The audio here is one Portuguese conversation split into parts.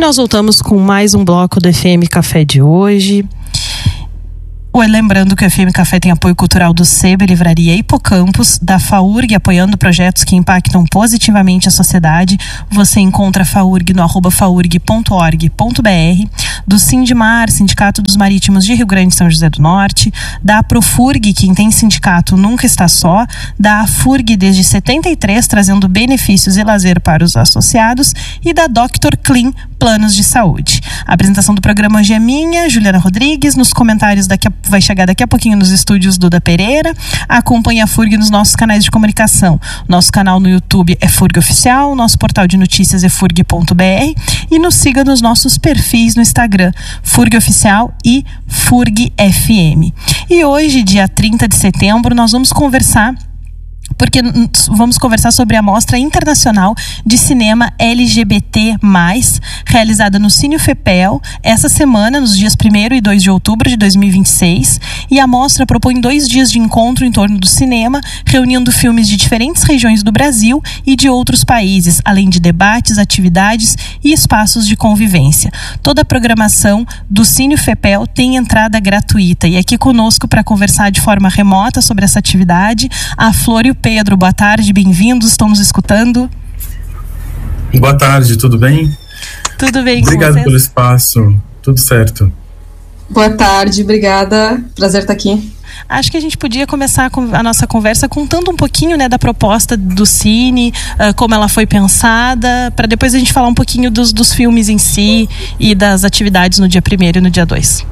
nós voltamos com mais um bloco do FM Café de hoje. Lembrando que o FM Café tem apoio cultural do Seba Livraria Hipocampus, da FAURG, apoiando projetos que impactam positivamente a sociedade. Você encontra a FAURG no @faurg.org.br, do Sindmar, Sindicato dos Marítimos de Rio Grande e São José do Norte, da Profurg, quem tem sindicato nunca está só, da AFURG desde 73, trazendo benefícios e lazer para os associados, e da Dr. Clean, Planos de Saúde. A apresentação do programa hoje é minha, Juliana Rodrigues. Nos comentários vai chegar daqui a pouquinho nos estúdios Duda Pereira. Acompanhe a FURG nos nossos canais de comunicação. Nosso canal no YouTube é FURG Oficial, nosso portal de notícias é furg.br e nos siga nos nossos perfis no Instagram, FURG Oficial e FURG FM. E hoje, dia 30 de setembro, nós vamos conversar sobre a Mostra Internacional de Cinema LGBT+, realizada no Cine FEPEL, essa semana, nos dias 1º e 2 de outubro de 2026. E a mostra propõe 2 dias de encontro em torno do cinema, reunindo filmes de diferentes regiões do Brasil e de outros países, além de debates, atividades e espaços de convivência. Toda a programação do Cine FEPEL tem entrada gratuita. E aqui conosco para conversar de forma remota sobre essa atividade, a Flor e o Pedro. Boa tarde, bem-vindos, estão nos escutando? Boa tarde, tudo bem? Tudo bem. Obrigado pelo espaço, tudo certo. Boa tarde, obrigada, prazer estar aqui. Acho que a gente podia começar a nossa conversa contando um pouquinho, né, da proposta do Cine, como ela foi pensada, para depois a gente falar um pouquinho dos filmes em si e das atividades no dia 1º e no dia 2.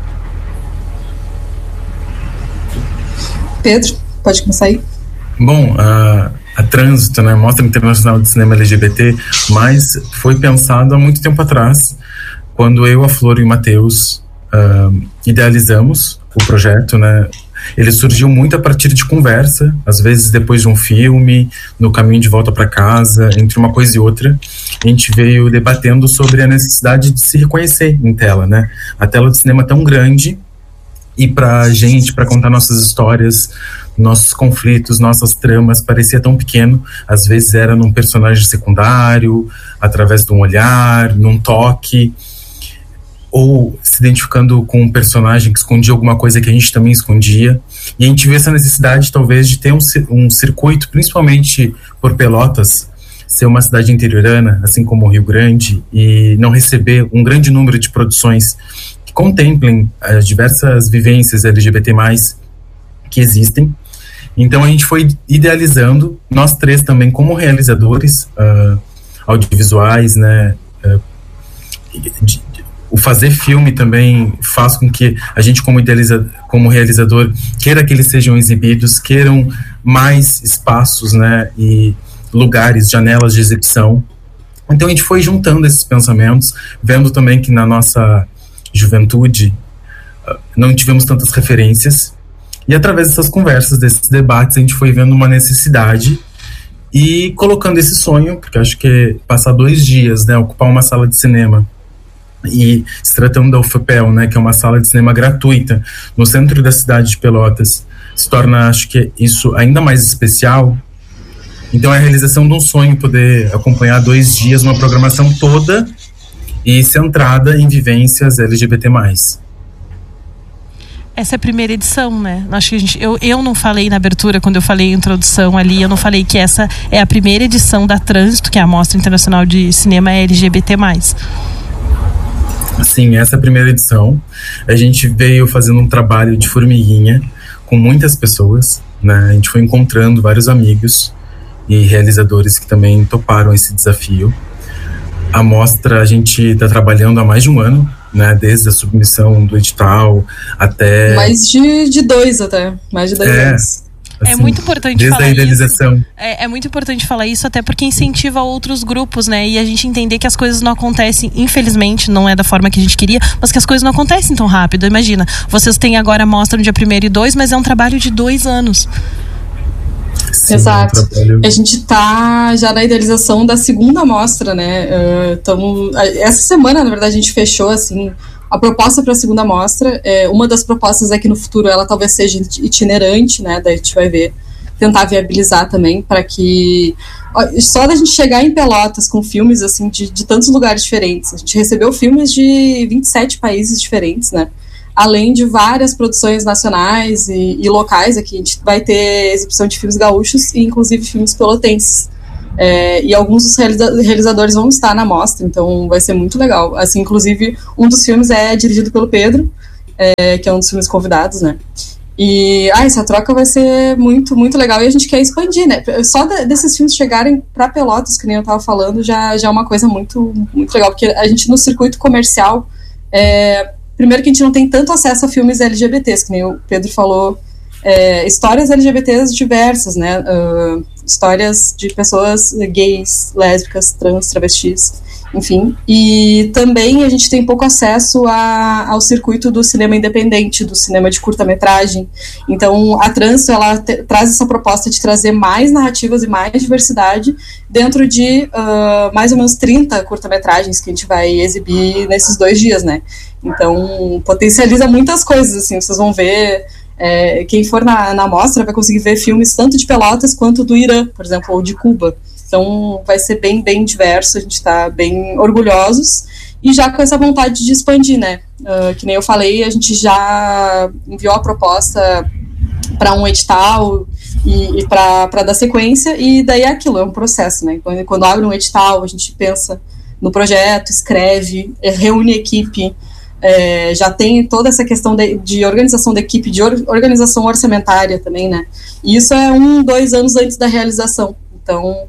Pedro, pode começar aí. Bom, a Trânsito, né, Mostra Internacional de Cinema LGBT+, foi pensado há muito tempo atrás, quando eu, a Flor e o Matheus idealizamos o projeto, né. Ele surgiu muito a partir de conversa, às vezes depois de um filme, no caminho de volta para casa, entre uma coisa e outra, a gente veio debatendo sobre a necessidade de se reconhecer em tela, né. A tela de cinema é tão grande, e pra gente, para contar nossas histórias, nossos conflitos, nossas tramas, parecia tão pequeno. Às vezes era num personagem secundário, através de um olhar, num toque, ou se identificando com um personagem que escondia alguma coisa que a gente também escondia. E a gente vê essa necessidade, talvez, de ter um circuito, principalmente por Pelotas, ser uma cidade interiorana, assim como o Rio Grande, e não receber um grande número de produções que contemplem as diversas vivências LGBT+, que existem. Então a gente foi idealizando, nós três também como realizadores audiovisuais, né, o fazer filme também faz com que a gente como realizador queira que eles sejam exibidos, queiram mais espaços, né, e lugares, janelas de exibição. Então a gente foi juntando esses pensamentos, vendo também que na nossa juventude não tivemos tantas referências, e através dessas conversas, desses debates, a gente foi vendo uma necessidade e colocando esse sonho, porque acho que passar 2 dias, né, ocupar uma sala de cinema, e se tratando da UFPEL, né, que é uma sala de cinema gratuita no centro da cidade de Pelotas, se torna, acho que isso ainda mais especial. Então é a realização de um sonho poder acompanhar 2 dias uma programação toda e centrada em vivências LGBT+. Essa é a primeira edição, né? Acho que eu não falei na abertura, quando eu falei a introdução ali, eu não falei que essa é a primeira edição da Trânsito, que é a Mostra Internacional de Cinema LGBT+. Sim, essa é a primeira edição. A gente veio fazendo um trabalho de formiguinha com muitas pessoas, né? A gente foi encontrando vários amigos e realizadores que também toparam esse desafio. A mostra a gente está trabalhando há mais de um ano, né, desde a submissão do edital até... Mais de 2 até, mais de 2 anos. Assim, é muito importante desde falar a idealização. Isso. É muito importante falar isso, até porque incentiva outros grupos, né? E a gente entender que as coisas não acontecem, infelizmente, não é da forma que a gente queria, mas que as coisas não acontecem tão rápido. Imagina, vocês têm agora a mostra no dia 1º e 2, mas é um trabalho de 2 anos. Sim, exato. A gente tá já na idealização da segunda mostra, né? Essa semana, na verdade, a gente fechou assim a proposta para a segunda mostra. Uma das propostas é que no futuro ela talvez seja itinerante, né? Daí a gente vai ver tentar viabilizar também, para que só da gente chegar em Pelotas com filmes assim de tantos lugares diferentes. A gente recebeu filmes de 27 países diferentes, né? Além de várias produções nacionais e locais. Aqui a gente vai ter exibição de filmes gaúchos e inclusive filmes pelotenses. E alguns dos realizadores vão estar na mostra, então vai ser muito legal. Assim, inclusive, um dos filmes é dirigido pelo Pedro, que é um dos filmes convidados, né? E essa troca vai ser muito, muito legal, e a gente quer expandir, né? Só desses filmes chegarem para Pelotas, que nem eu tava falando, já é uma coisa muito, muito legal, porque a gente no circuito comercial, primeiro que a gente não tem tanto acesso a filmes LGBTs, que nem o Pedro falou, histórias LGBTs diversas, né? Histórias de pessoas gays, lésbicas, trans, travestis, enfim. E também a gente tem pouco acesso ao circuito do cinema independente, do cinema de curta-metragem. Então, a Trânsito, ela traz essa proposta de trazer mais narrativas e mais diversidade dentro de mais ou menos 30 curta-metragens que a gente vai exibir nesses 2 dias, né? Então, potencializa muitas coisas, assim, vocês vão ver... quem for na mostra vai conseguir ver filmes tanto de Pelotas quanto do Irã, por exemplo, ou de Cuba. Então vai ser bem, bem diverso, a gente está bem orgulhosos e já com essa vontade de expandir, né? Que nem eu falei, a gente já enviou a proposta para um edital e para dar sequência, e daí é aquilo, é um processo, né? Quando abre um edital, a gente pensa no projeto, escreve, reúne equipe, já tem toda essa questão de organização da equipe, de organização orçamentária também, né? E isso é 1-2 anos antes da realização. Então,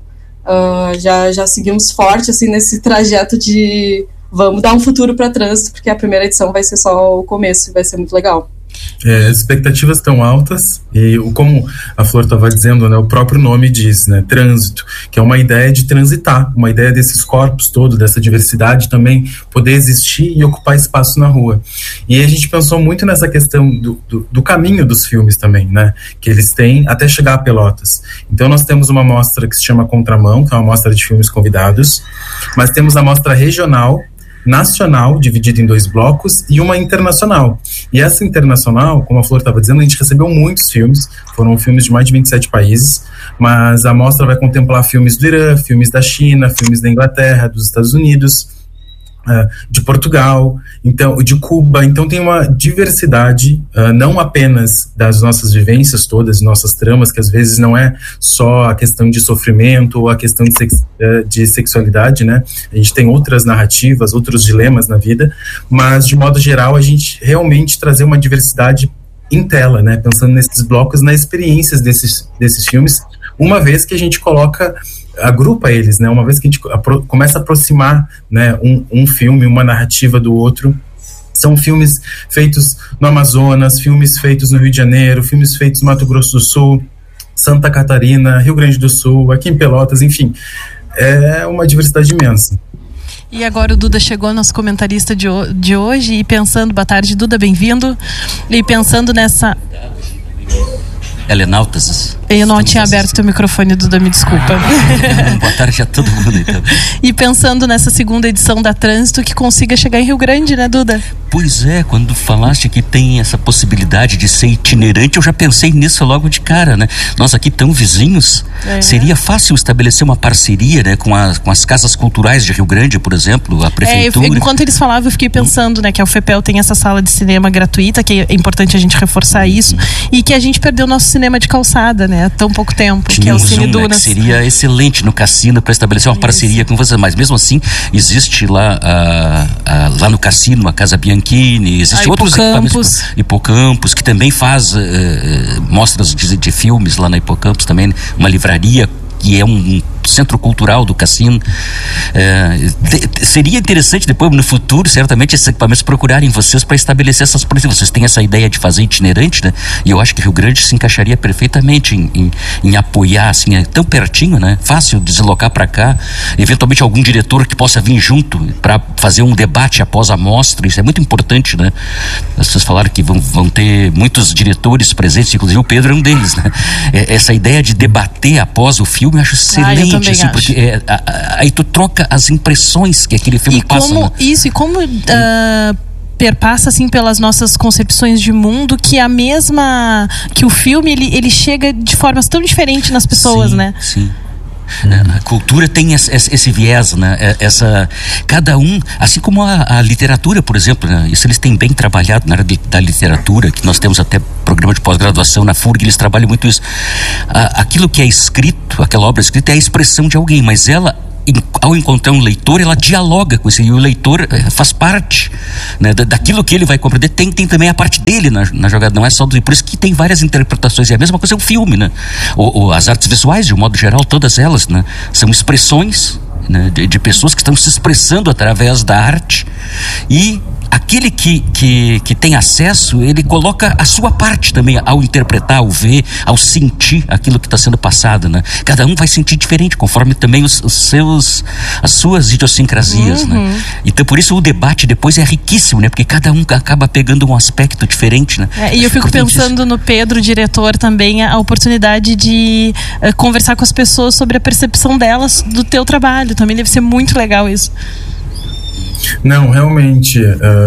já seguimos forte, assim, nesse trajeto de vamos dar um futuro para Trânsito, porque a primeira edição vai ser só o começo e vai ser muito legal. As expectativas estão altas e, como a Flor estava dizendo, né, o próprio nome diz, né, trânsito, que é uma ideia de transitar, uma ideia desses corpos todos, dessa diversidade também poder existir e ocupar espaço na rua. E a gente pensou muito nessa questão do caminho dos filmes também, né, que eles têm até chegar a Pelotas. Então nós temos uma mostra que se chama Contramão, que é uma mostra de filmes convidados, mas temos a mostra regional, nacional, dividida em 2 blocos, e uma internacional. E essa internacional, como a Flor estava dizendo, a gente recebeu muitos filmes, foram filmes de mais de 27 países, mas a mostra vai contemplar filmes do Irã, filmes da China, filmes da Inglaterra, dos Estados Unidos, de Portugal, então, de Cuba. Então tem uma diversidade, não apenas das nossas vivências todas, nossas tramas, que às vezes não é só a questão de sofrimento ou a questão de sexualidade, né? A gente tem outras narrativas, outros dilemas na vida, mas de modo geral a gente realmente trazer uma diversidade em tela, né? Pensando nesses blocos, nas experiências desses filmes, uma vez que a gente agrupa eles, né? Uma vez que a gente começa a aproximar, né, um filme, uma narrativa do outro. São filmes feitos no Amazonas, filmes feitos no Rio de Janeiro, filmes feitos no Mato Grosso do Sul, Santa Catarina, Rio Grande do Sul, aqui em Pelotas, enfim. É uma diversidade imensa. E agora o Duda chegou, nosso comentarista de hoje, e pensando, boa tarde, Duda, bem-vindo, e pensando nessa... Helenautas. Eu não tinha aberto teu microfone, Duda, me desculpa. Boa tarde a todo mundo, então. E pensando nessa segunda edição da Trânsito, que consiga chegar em Rio Grande, né, Duda? Pois é, quando falaste que tem essa possibilidade de ser itinerante, eu já pensei nisso logo de cara, né? Nós aqui tão vizinhos, seria fácil estabelecer uma parceria, né, com as casas culturais de Rio Grande, por exemplo, a prefeitura. Enquanto eles falavam, eu fiquei pensando, né, que a UFPEL tem essa sala de cinema gratuita, que é importante a gente reforçar isso, e que a gente perdeu nosso cinema de calçada, né, há tão pouco tempo, que é o Cine Dunas. Né, que seria excelente no Cassino para estabelecer uma parceria com vocês, mas mesmo assim existe lá no Cassino a Casa Bianchini, existe outros equipamentos, Hipocampus, que também faz mostras de filmes lá na Hipocampus também, uma livraria que é um centro cultural do Cassino. Seria interessante depois, no futuro, certamente, esses equipamentos procurarem vocês para estabelecer essas políticas. Vocês têm essa ideia de fazer itinerante, né? E eu acho que Rio Grande se encaixaria perfeitamente em apoiar, assim, é tão pertinho, né? Fácil deslocar para cá, eventualmente algum diretor que possa vir junto para fazer um debate após a mostra. Isso é muito importante, né? Vocês falaram que vão ter muitos diretores presentes, inclusive o Pedro é um deles, né? Essa ideia de debater após o filme eu acho excelente, assim, porque aí tu troca as impressões que aquele filme passa. perpassa assim pelas nossas concepções de mundo, que o filme ele chega de formas tão diferentes nas pessoas, sim, né? Sim. A cultura tem esse viés, né? Cada um, assim como a literatura, por exemplo, né? Isso eles têm bem trabalhado na área da literatura, que nós temos até programa de pós-graduação na FURG, eles trabalham muito isso. Aquilo que é escrito, aquela obra escrita é a expressão de alguém, mas ela, ao encontrar um leitor, ela dialoga com isso, e o leitor faz parte, né, daquilo que ele vai compreender. Tem também a parte dele na jogada, não é só por isso que tem várias interpretações, e a mesma coisa é o filme, né? As artes visuais, de um modo geral, todas elas, né, são expressões, né, de pessoas que estão se expressando através da arte, e aquele que tem acesso, ele coloca a sua parte também ao interpretar, ao ver, ao sentir aquilo que está sendo passado, né? Cada um vai sentir diferente, conforme também as suas idiosincrasias, né? Então, por isso o debate depois é riquíssimo, né? Porque cada um acaba pegando um aspecto diferente, né? E eu fico pensando no Pedro, diretor, também, a oportunidade de conversar com as pessoas sobre a percepção delas do teu trabalho. Também deve ser muito legal isso. Não, realmente,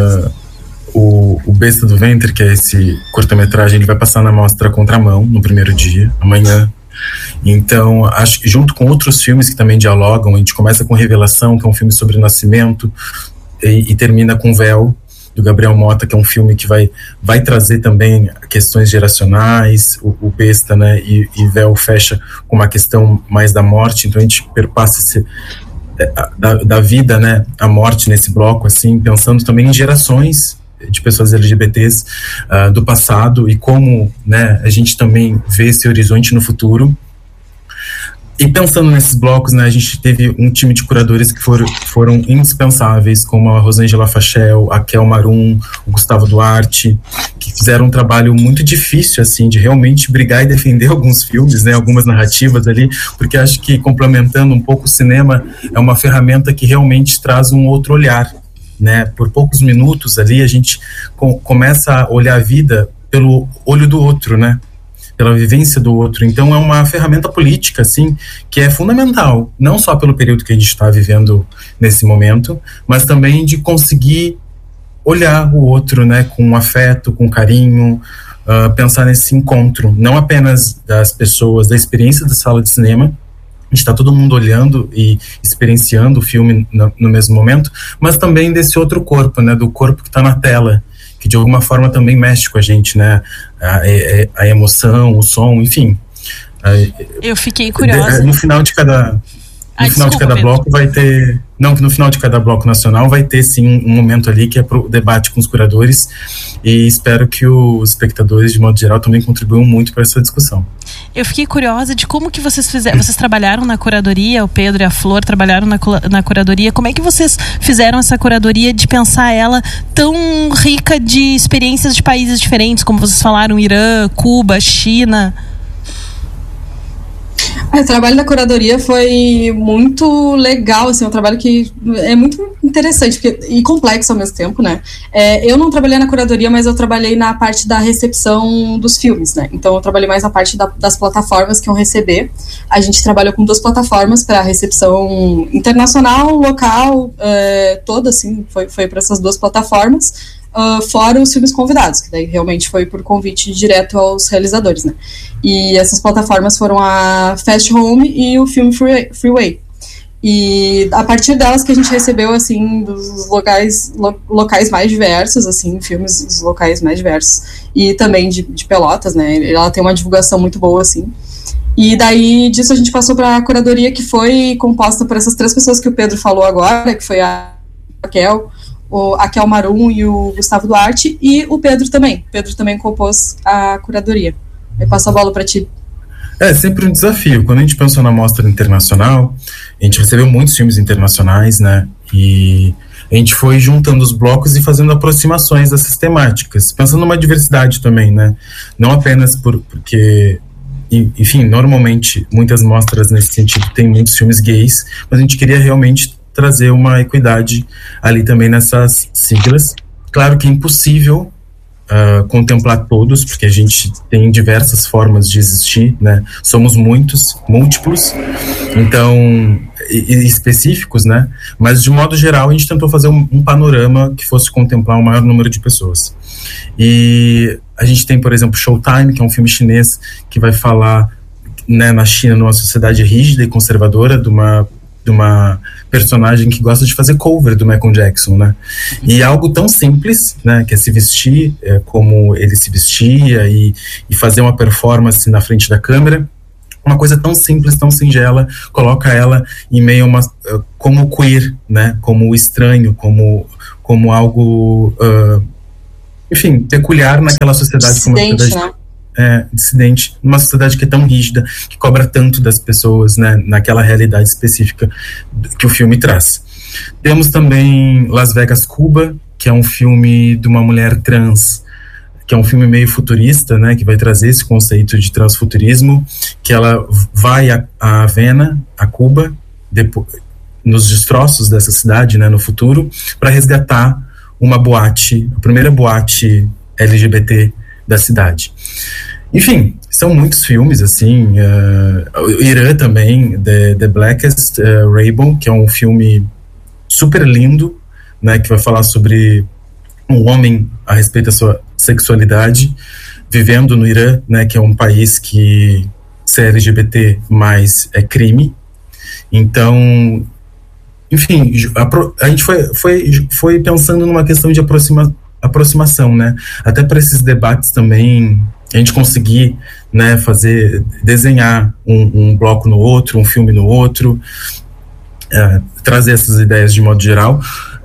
o Besta do Ventre, que é esse curta-metragem, ele vai passar na mostra Contramão no primeiro dia, amanhã. Então, acho que junto com outros filmes que também dialogam, a gente começa com Revelação, que é um filme sobre o nascimento, e termina com Véu, do Gabriel Mota, que é um filme que vai trazer também questões geracionais, o Besta, né, e Véu fecha com uma questão mais da morte. Então a gente perpassa da vida, né, a morte nesse bloco, assim, pensando também em gerações de pessoas LGBTs do passado, e como, né, a gente também vê esse horizonte no futuro. E pensando nesses blocos, né, a gente teve um time de curadores que foram indispensáveis, como a Rosângela Fachel, a Kel Marum, o Gustavo Duarte, que fizeram um trabalho muito difícil, assim, de realmente brigar e defender alguns filmes, né, algumas narrativas ali, porque acho que, complementando um pouco, o cinema é uma ferramenta que realmente traz um outro olhar, né? Por poucos minutos ali a gente começa a olhar a vida pelo olho do outro, né? Pela vivência do outro. Então é uma ferramenta política, assim, que é fundamental, não só pelo período que a gente está vivendo nesse momento, mas também de conseguir olhar o outro, né, com afeto, com carinho, pensar nesse encontro, não apenas das pessoas, da experiência da sala de cinema. A gente está todo mundo olhando e experienciando o filme no mesmo momento, mas também desse outro corpo, né, do corpo que está na tela, que de alguma forma também mexe com a gente, né? A emoção, o som, enfim. Eu fiquei curiosa. No final de cada bloco vai ter... Não, que no final de cada bloco nacional vai ter, sim, um momento ali que é pro debate com os curadores, e espero que os espectadores, de modo geral, também contribuam muito para essa discussão. Eu fiquei curiosa de como que vocês fizeram. Vocês trabalharam na curadoria, o Pedro e a Flor trabalharam na curadoria. Como é que vocês fizeram essa curadoria de pensar ela tão rica de experiências de países diferentes, como vocês falaram, Irã, Cuba, China? O trabalho da curadoria foi muito legal, assim, um trabalho que é muito interessante e complexo ao mesmo tempo, né? Eu não trabalhei na curadoria, mas eu trabalhei na parte da recepção dos filmes, né? Então eu trabalhei mais na parte das plataformas que iam receber. A gente trabalhou com 2 plataformas para recepção internacional, local, toda, assim, foi para essas 2 plataformas. Fora os filmes convidados, que daí realmente foi por convite direto aos realizadores, né? E essas plataformas foram a Fast Home e o filme Freeway. E a partir delas que a gente recebeu, assim, dos locais mais diversos, assim, filmes dos locais mais diversos, e também de Pelotas, né? Ela tem uma divulgação muito boa, assim. E daí disso a gente passou para a curadoria, que foi composta por essas 3 pessoas que o Pedro falou agora, que foi a Raquel, a Kel Marum e o Gustavo Duarte, e o Pedro também. O Pedro também compôs a curadoria. Eu passo a bola para ti. É sempre um desafio. Quando a gente pensou na mostra internacional, a gente recebeu muitos filmes internacionais, né? E a gente foi juntando os blocos e fazendo aproximações dessas temáticas, pensando numa diversidade também, né? Não apenas porque, enfim, normalmente muitas mostras nesse sentido têm muitos filmes gays, mas a gente queria realmente trazer uma equidade ali também nessas siglas. Claro que é impossível contemplar todos, porque a gente tem diversas formas de existir, né? Somos múltiplos, então específicos, né? Mas de modo geral a gente tentou fazer um panorama que fosse contemplar o maior número de pessoas. E a gente tem, por exemplo, Showtime, que é um filme chinês que vai falar, né, na China, numa sociedade rígida e conservadora, de uma personagem que gosta de fazer cover do Michael Jackson, né? E algo tão simples, né, que é se vestir como ele se vestia e fazer uma performance na frente da câmera. Uma coisa tão simples, tão singela, coloca ela em meio a uma, como queer, né, como estranho, como algo, enfim, peculiar naquela sociedade. Dissidente, como uma sociedade, dissidente, numa sociedade que é tão rígida, que cobra tanto das pessoas, né, naquela realidade específica que o filme traz. Temos também Las Vegas, Cuba, que é um filme de uma mulher trans, que é um filme meio futurista, né, que vai trazer esse conceito de transfuturismo, que ela vai a Havana, a Cuba, nos destroços dessa cidade, né, no futuro, para resgatar uma boate, a primeira boate LGBT da cidade. Enfim, são muitos filmes, assim, Irã também, The Blackest Rainbow, que é um filme super lindo, né, que vai falar sobre um homem a respeito da sua sexualidade, vivendo no Irã, né, que é um país que ser LGBT mais é crime. Então, enfim, a gente foi pensando numa questão de aproximação, né, até para esses debates também, a gente conseguir, né, desenhar um bloco no outro, um filme no outro, trazer essas ideias de modo geral.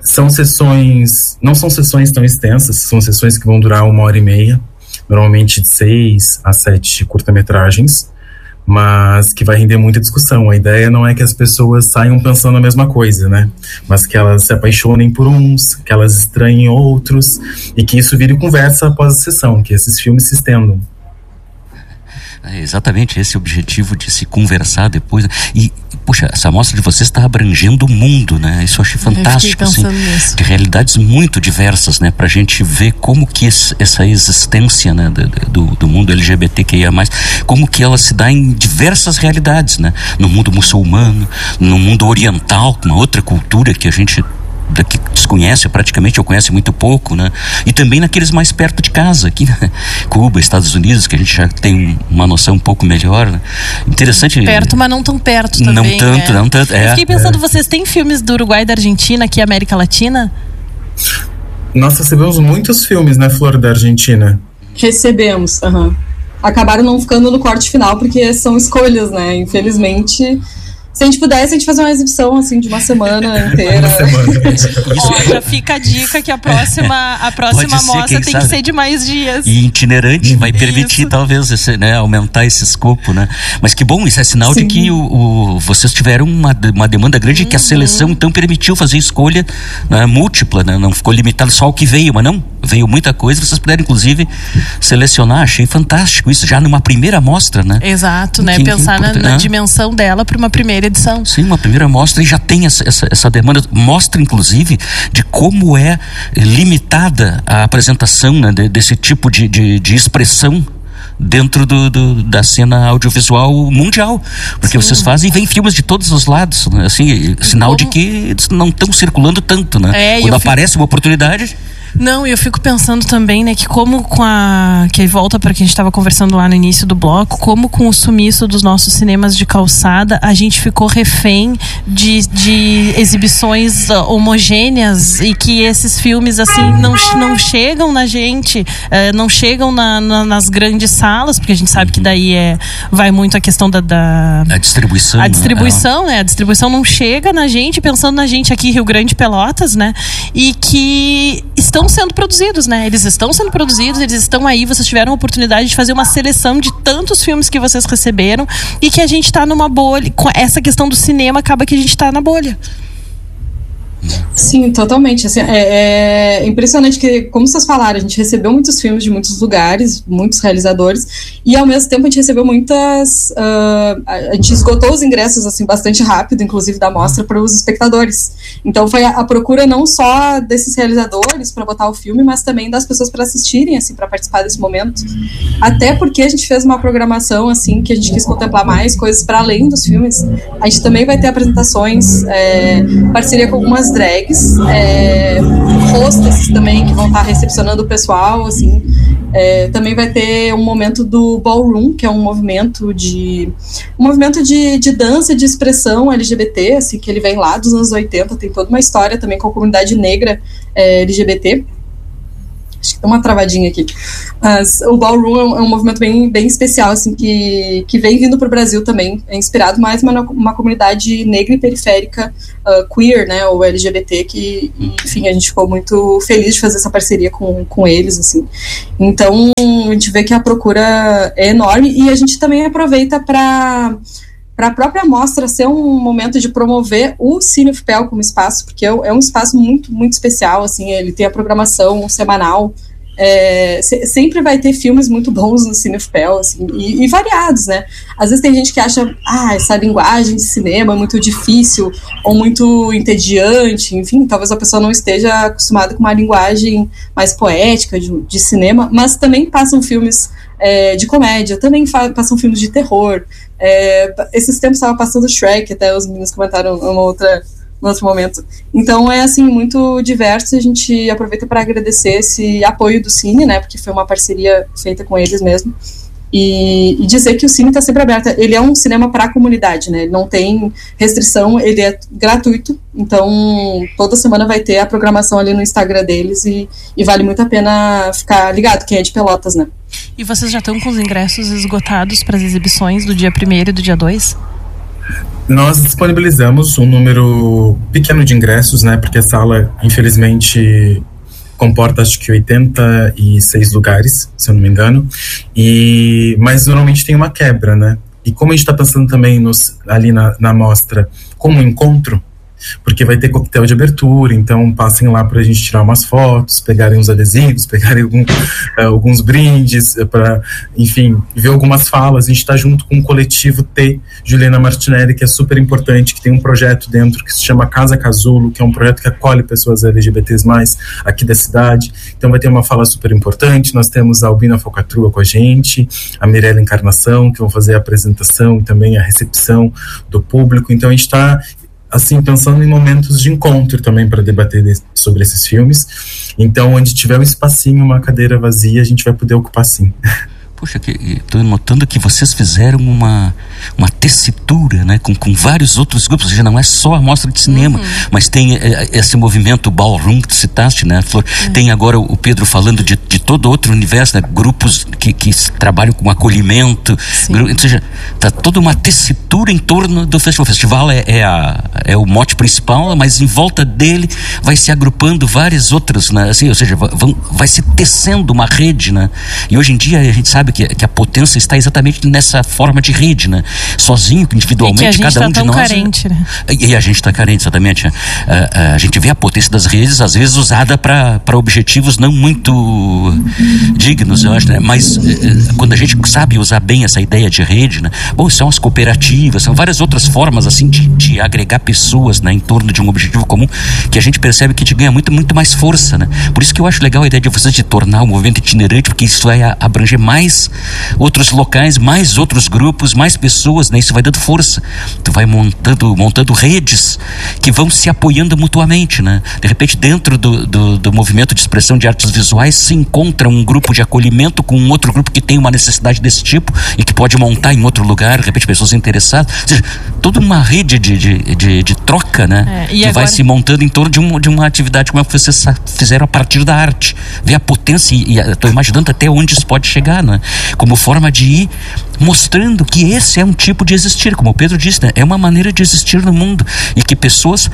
Não são sessões tão extensas, são sessões que vão durar 1h30, normalmente de 6 a 7 curta-metragens, mas que vai render muita discussão. A ideia não é que as pessoas saiam pensando a mesma coisa, né? Mas que elas se apaixonem por uns, que elas estranhem outros, e que isso vire conversa após a sessão, que esses filmes se estendam. É exatamente esse objetivo de se conversar depois. E, puxa, essa amostra de vocês está abrangendo o mundo, né? Isso eu achei fantástico, assim, de realidades muito diversas, né? Pra gente ver como que essa existência, né, do mundo LGBTQIA+, como que ela se dá em diversas realidades, né? No mundo muçulmano, no mundo oriental, uma outra cultura que a gente que desconhece praticamente, ou conhece muito pouco, né? E também naqueles mais perto de casa, aqui, né? Cuba, Estados Unidos, que a gente já tem uma noção um pouco melhor, né? Interessante. Perto, mas não tão perto também. Não tanto, não tanto. Eu fiquei pensando, vocês têm filmes do Uruguai e da Argentina aqui, América Latina? Nós recebemos muitos filmes, né, Flor, da Argentina? Recebemos, Acabaram não ficando no corte final, porque são escolhas, né? Infelizmente... Se a gente pudesse, a gente fazer uma exibição, assim, de uma semana inteira. Já fica a dica que a próxima mostra tem que ser de mais dias. E itinerante, vai permitir, talvez, aumentar esse escopo, né? Mas que bom, isso é sinal de que vocês tiveram uma demanda grande, que a seleção, então, permitiu fazer escolha, né, múltipla, né? Não ficou limitado só ao que veio, mas não, veio muita coisa, vocês puderam, inclusive, selecionar. Achei fantástico isso, já numa primeira amostra, né? Exato, né? Pensar na dimensão dela para uma primeira edição. Sim, uma primeira amostra, e já tem essa demanda. Mostra, inclusive, de como é limitada a apresentação, né, desse tipo de expressão dentro da cena audiovisual mundial, porque vocês fazem e vem filmes de todos os lados, né? Assim, sinal de que eles não estão circulando tanto, né? Quando aparece uma oportunidade... Não, eu fico pensando também, né, que como que volta para que a gente estava conversando lá no início do bloco, como com o sumiço dos nossos cinemas de calçada, a gente ficou refém de exibições homogêneas, e que esses filmes, assim, não chegam na gente, não chegam nas grandes salas, porque a gente sabe que daí vai muito a questão a distribuição. A distribuição, né? A distribuição não chega na gente, pensando na gente aqui, Rio Grande, Pelotas, né? E que estão sendo produzidos, né? Eles estão sendo produzidos, eles estão aí, vocês tiveram a oportunidade de fazer uma seleção de tantos filmes que vocês receberam, e que a gente tá numa bolha, com essa questão do cinema, acaba que a gente tá na bolha. Sim, totalmente. Assim, é impressionante que, como vocês falaram, a gente recebeu muitos filmes de muitos lugares, muitos realizadores, e ao mesmo tempo a gente recebeu muitas... a gente esgotou os ingressos assim, bastante rápido, inclusive da mostra, para os espectadores. Então foi a procura não só desses realizadores para botar o filme, mas também das pessoas para assistirem, assim, para participar desse momento. Até porque a gente fez uma programação assim, que a gente quis contemplar mais coisas para além dos filmes. A gente também vai ter apresentações, parceria com algumas drags, hostesses também que vão estar recepcionando o pessoal, assim. Também vai ter um momento do ballroom, que é um movimento de dança, de expressão LGBT, assim, que ele vem lá dos anos 80, tem toda uma história também com a comunidade negra LGBT. Acho que tem uma travadinha aqui. Mas o ballroom é um movimento bem, bem especial, assim, que vem vindo para o Brasil também. É inspirado mais uma comunidade negra e periférica, queer, né, ou LGBT, que, enfim, a gente ficou muito feliz de fazer essa parceria com eles, assim. Então, a gente vê que a procura é enorme e a gente também aproveita para a própria mostra ser um momento de promover o Cine UFPEL como espaço, porque é um espaço muito, muito especial, assim, ele tem a programação semanal, sempre vai ter filmes muito bons no Cine UFPEL, assim, e variados, né? Às vezes tem gente que acha, essa linguagem de cinema é muito difícil, ou muito entediante, enfim, talvez a pessoa não esteja acostumada com uma linguagem mais poética de cinema, mas também passam filmes de comédia, também passam filmes de terror. Esses tempos estava passando Shrek, até os meninos comentaram no outro momento. Então é assim, muito diverso, e a gente aproveita para agradecer esse apoio do Cine, né, porque foi uma parceria feita com eles mesmo, e dizer que o Cine está sempre aberto. Ele é um cinema para a comunidade, né, ele não tem restrição, ele é gratuito, então toda semana vai ter a programação ali no Instagram deles, e vale muito a pena ficar ligado, quem é de Pelotas, né. E vocês já estão com os ingressos esgotados para as exibições do dia 1º e do dia 2? Nós disponibilizamos um número pequeno de ingressos, né? Porque a sala, infelizmente, comporta acho que 86 lugares, se eu não me engano. Mas normalmente tem uma quebra, né? E como a gente está pensando também ali na mostra como um encontro, porque vai ter coquetel de abertura, então passem lá para a gente tirar umas fotos, pegarem uns adesivos, pegarem alguns brindes, para, enfim, ver algumas falas. A gente está junto com o coletivo T, Juliana Martinelli, que é super importante, que tem um projeto dentro que se chama Casa Casulo, que é um projeto que acolhe pessoas LGBTs+, aqui da cidade. Então vai ter uma fala super importante. Nós temos a Albina Falcatrua com a gente, a Mirella Encarnação, que vão fazer a apresentação e também a recepção do público. Então a gente está, assim, pensando em momentos de encontro também para debater sobre esses filmes. Então, onde tiver um espacinho, uma cadeira vazia, a gente vai poder ocupar sim. Poxa, estou notando que vocês fizeram uma tessitura, né, com vários outros grupos, ou seja, não é só a mostra de cinema, mas tem esse movimento ballroom que tu citaste, né, Flor? Tem agora o Pedro falando de todo outro universo, né, grupos que trabalham com acolhimento, ou seja, tá toda uma tessitura em torno do festival. O festival é o mote principal, mas em volta dele vai se agrupando várias outras, né, assim, ou seja, vai se tecendo uma rede, né, e hoje em dia a gente sabe que a potência está exatamente nessa forma de rede, né? Sozinho, individualmente, cada um de nós. Carente, né? E a gente está carente, exatamente. A gente vê a potência das redes, às vezes usada para objetivos não muito dignos, eu acho, né? Mas quando a gente sabe usar bem essa ideia de rede, né? Bom, são as cooperativas, são várias outras formas, assim, de agregar pessoas, né, em torno de um objetivo comum, que a gente percebe que a gente ganha muito, muito mais força, né? Por isso que eu acho legal a ideia de vocês de tornar o movimento itinerante, porque isso vai abranger mais outros locais, mais outros grupos, mais pessoas, né? Isso vai dando força. Tu vai montando redes que vão se apoiando mutuamente, né? De repente, dentro do movimento de expressão de artes visuais, se encontra um grupo de acolhimento com um outro grupo que tem uma necessidade desse tipo e que pode montar em outro lugar, de repente, pessoas interessadas. Ou seja, toda uma rede de troca, né? Que agora vai se montando em torno de uma atividade como a que vocês fizeram a partir da arte. Ver a potência e estou imaginando até onde isso pode chegar, né? Como forma de ir mostrando que esse é um tipo de existir, como o Pedro disse, né? É uma maneira de existir no mundo e que pessoas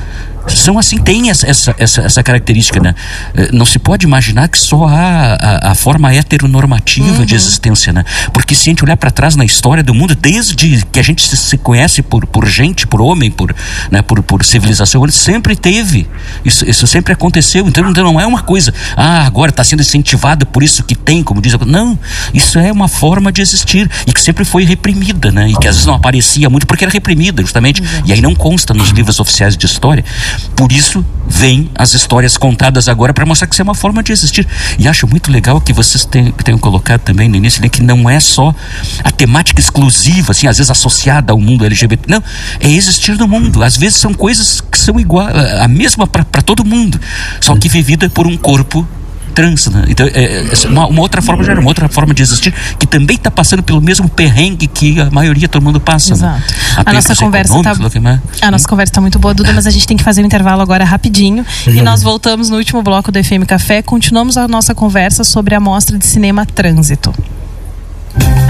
são assim, tem essa característica, né? Não se pode imaginar que só há a forma heteronormativa de existência, né? Porque se a gente olhar para trás na história do mundo, desde que a gente se conhece por gente, por homem, por civilização, sempre teve, isso sempre aconteceu. Então não é uma coisa, agora está sendo incentivado por isso que tem, como diz, não, isso é uma forma de existir e que sempre foi reprimida, né? E que às vezes não aparecia muito porque era reprimida, justamente, e aí não consta nos livros oficiais de história. Por isso vem as histórias contadas agora para mostrar que isso é uma forma de existir. E acho muito legal que vocês tenham colocado também no início, né, que não é só a temática exclusiva, assim, às vezes associada ao mundo LGBT. Não, é existir no mundo. Às vezes são coisas que são igual, a mesma para todo mundo, só que vivida por um corpo trans, né? Então, uma outra forma de existir, que também está passando pelo mesmo perrengue que a maioria, todo mundo passa. Exato. Né? A nossa conversa tá muito boa, Duda, mas a gente tem que fazer um intervalo agora rapidinho e nós voltamos no último bloco do FM Café, continuamos a nossa conversa sobre a mostra de cinema Trânsito.